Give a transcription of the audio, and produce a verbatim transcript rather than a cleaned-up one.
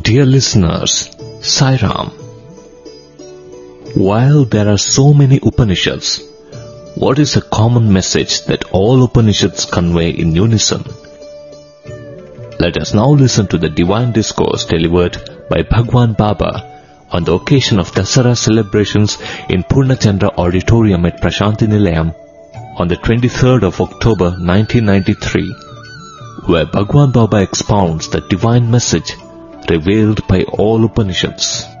Dear listeners, Sai Ram. While there are so many Upanishads, what is a common message that all Upanishads convey in unison? Let us now listen to the divine discourse delivered by Bhagwan Baba on the occasion of Dasara celebrations in Purnachandra Auditorium at Prashanti Nilayam on the twenty-third of October nineteen ninety-three, where Bhagwan Baba expounds the divine message revealed by all Upanishads.